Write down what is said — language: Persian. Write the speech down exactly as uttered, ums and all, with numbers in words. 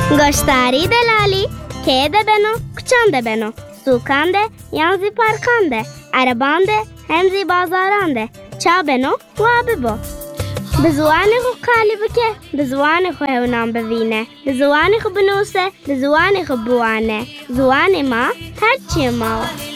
گشتاری دلالی که ده بنو کچان ده بنو سوکان ده یانزی پارکان ده عربان ده همزی بازاران ده چا بنو وا ببو به زوان خو قالی بکه به زوان خو هونام ببینه به زوان خو بنوسه به زوان خو بوانه زوان ما هرچی ما